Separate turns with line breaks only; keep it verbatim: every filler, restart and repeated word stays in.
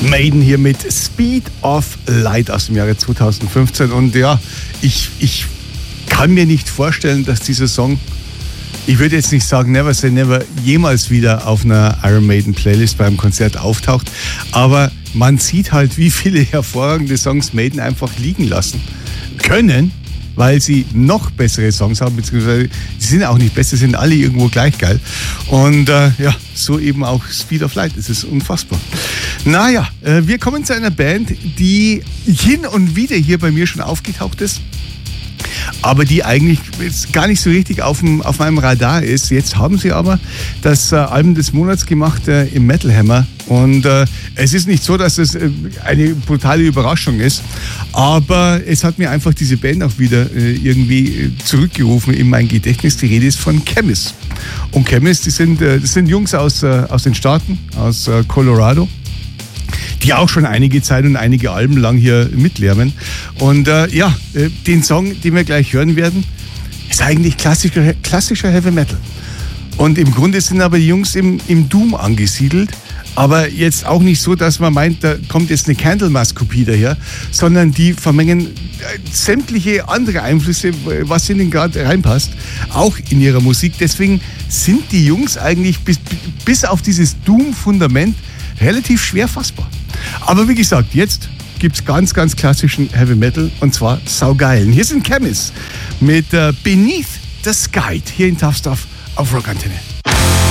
Maiden hier mit Speed of Light aus dem Jahre zweitausendfünfzehn. Und ja, ich, ich kann mir nicht vorstellen, dass dieser Song, ich würde jetzt nicht sagen Never Say Never, jemals wieder auf einer Iron Maiden Playlist beim Konzert auftaucht. Aber man sieht halt, wie viele hervorragende Songs Maiden einfach liegen lassen können, weil sie noch bessere Songs haben, beziehungsweise die sind auch nicht besser, sind alle irgendwo gleich geil. Und äh, ja, so eben auch Speed of Light. Es ist unfassbar. Naja, äh, wir kommen zu einer Band, die hin und wieder hier bei mir schon aufgetaucht ist, aber die eigentlich jetzt gar nicht so richtig auf, dem, auf meinem Radar ist. Jetzt haben sie aber das äh, Album des Monats gemacht äh, im Metal Hammer. Und äh, es ist nicht so, dass es äh, eine brutale Überraschung ist, aber es hat mir einfach diese Band auch wieder äh, irgendwie äh, zurückgerufen in mein Gedächtnis. Die Rede ist von Chemist. Und Chemist, die sind, äh, das sind Jungs aus, äh, aus den Staaten, aus äh, Colorado, die auch schon einige Zeit und einige Alben lang hier mitlärmen. Und äh, ja, äh, den Song, den wir gleich hören werden, ist eigentlich klassischer, klassischer Heavy Metal. Und im Grunde sind aber die Jungs im, im Doom angesiedelt. Aber jetzt auch nicht so, dass man meint, da kommt jetzt eine Candlemass-Kopie daher, sondern die vermengen sämtliche andere Einflüsse, was ihnen gerade reinpasst, auch in ihrer Musik. Deswegen sind die Jungs eigentlich bis, bis auf dieses Doom-Fundament relativ schwer fassbar. Aber wie gesagt, jetzt gibt es ganz, ganz klassischen Heavy Metal und zwar saugeilen. Hier sind Chemist mit äh, Beneath the Sky hier in Tough Stuff auf Rock Antenne.